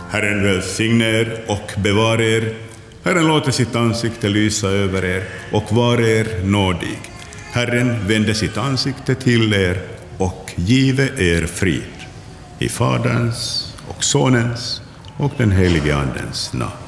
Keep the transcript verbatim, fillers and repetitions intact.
Herren välsigne er och bevara er. Herren låter sitt ansikte lysa över er och vara er nådig. Herren vände sitt ansikte till er och give er frid. I Faderns och Sonens och den helige Andens namn.